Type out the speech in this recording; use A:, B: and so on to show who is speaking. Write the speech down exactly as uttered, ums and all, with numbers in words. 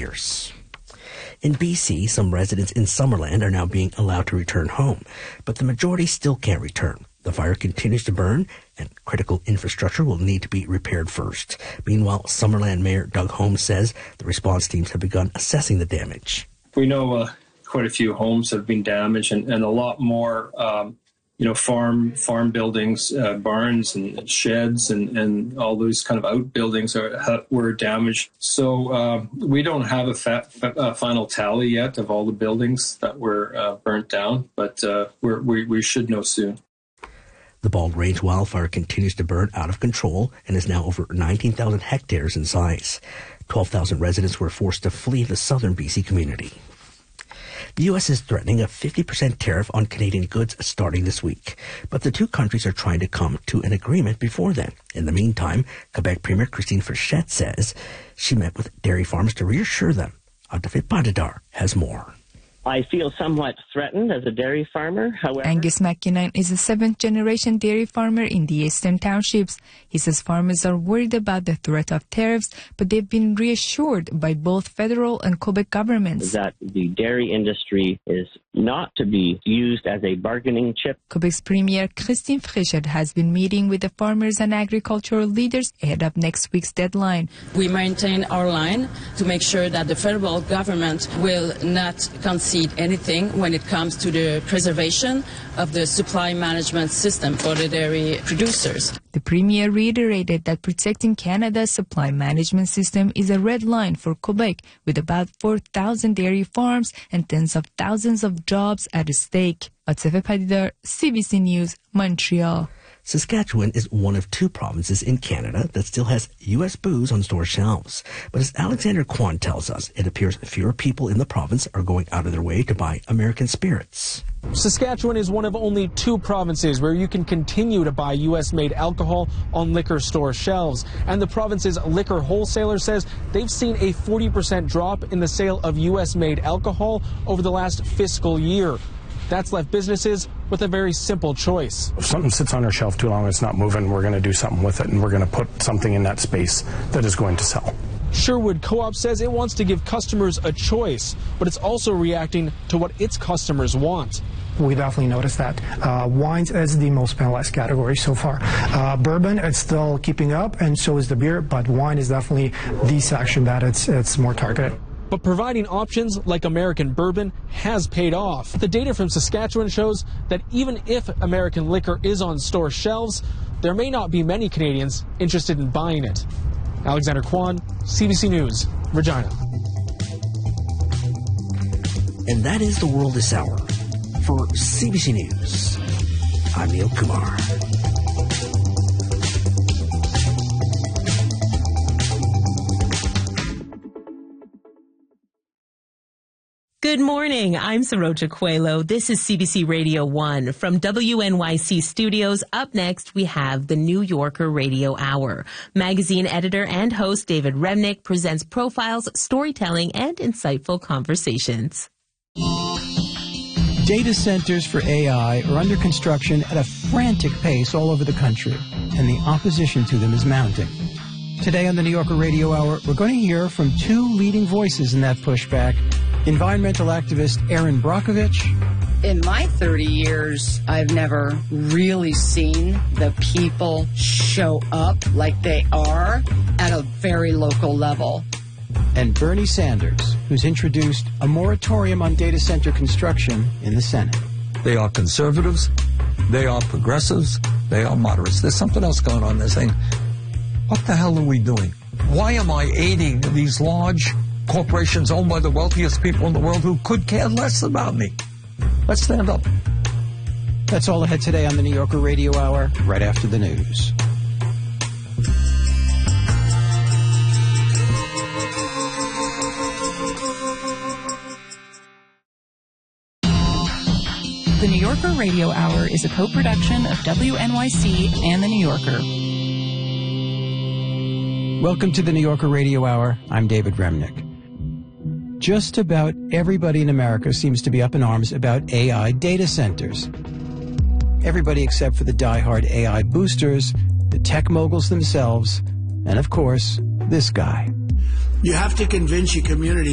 A: years. In B C, some residents in Summerland are now being allowed to return home, but the majority still can't return. The fire continues to burn, and critical infrastructure will need to be repaired first. Meanwhile, Summerland Mayor Doug Holmes says the response teams have begun assessing the damage.
B: We know uh, quite a few homes have been damaged, and, and a lot more um, you know, farm farm buildings, uh, barns and sheds and, and all those kind of outbuildings are ha, were damaged. So uh, we don't have a, fa- a final tally yet of all the buildings that were uh, burnt down, but uh, we're, we we should know soon.
A: The Bald Range wildfire continues to burn out of control and is now over nineteen thousand hectares in size. twelve thousand residents were forced to flee the southern B C community. The U S is threatening a fifty percent tariff on Canadian goods starting this week, but the two countries are trying to come to an agreement before then. In the meantime, Quebec Premier Christine Frechette says she met with dairy farmers to reassure them. Adafit Badadar has more.
C: I feel somewhat threatened as a dairy farmer. However,
D: Angus McKinnon is a seventh-generation dairy farmer in the Eastern Townships. He says farmers are worried about the threat of tariffs, but they've been reassured by both federal and Quebec governments
C: that the dairy industry is not to be used as a bargaining chip.
D: Quebec's Premier Christine Frechette has been meeting with the farmers and agricultural leaders ahead of next week's deadline.
E: We maintain our line to make sure that the federal government will not concede anything when it comes to the preservation of the supply management system for the dairy producers.
D: The Premier reiterated that protecting Canada's supply management system is a red line for Quebec, with about four thousand dairy farms and tens of thousands of jobs at stake. Atsefe Padidar, C B C News, Montreal.
A: Saskatchewan is one of two provinces in Canada that still has U S booze on store shelves. But as Alexander Kwan tells us, it appears fewer people in the province are going out of their way to buy American spirits.
F: Saskatchewan is one of only two provinces where you can continue to buy U S-made alcohol on liquor store shelves. And the province's liquor wholesaler says they've seen a forty percent drop in the sale of U S-made alcohol over the last fiscal year. That's left businesses with a very simple choice.
G: If something sits on our shelf too long, it's not moving, we're going to do something with it, and we're going to put something in that space that is going to sell.
F: Sherwood Co-op says it wants to give customers a choice, but it's also reacting to what its customers want.
H: We definitely noticed that. Uh, wines is the most penalized category so far. Uh, bourbon, it's still keeping up, and so is the beer, but wine is definitely the section that it's, it's more targeted.
F: But providing options like American bourbon has paid off. The data from Saskatchewan shows that even if American liquor is on store shelves, there may not be many Canadians interested in buying it. Alexander Kwan, C B C News, Regina.
A: And that is the world this hour. For C B C News, I'm Neil Kumar.
I: Good morning. I'm Saroja Coelho. This is C B C Radio one. From W N Y C Studios, up next we have the New Yorker Radio Hour. Magazine editor and host David Remnick presents profiles, storytelling, and insightful conversations.
J: Data centers for A I are under construction at a frantic pace all over the country, and the opposition to them is mounting. Today on the New Yorker Radio Hour, we're going to hear from two leading voices in that pushback. Environmental activist Erin Brockovich.
K: In my thirty years, I've never really seen the people show up like they are at a very local level.
J: And Bernie Sanders, who's introduced a moratorium on data center construction in the Senate.
L: They are conservatives, they are progressives, they are moderates. There's something else going on. They're saying, what the hell are we doing? Why am I aiding these large corporations owned by the wealthiest people in the world who could care less about me? Let's stand up.
J: That's all ahead today on the New Yorker Radio Hour, right after the news.
M: The New Yorker Radio Hour is a co-production of W N Y C and The New Yorker.
J: Welcome to the New Yorker Radio Hour. I'm David Remnick. Just about everybody in America seems to be up in arms about A I data centers. Everybody except for the diehard A I boosters, the tech moguls themselves, and of course, this guy.
N: You have to convince your community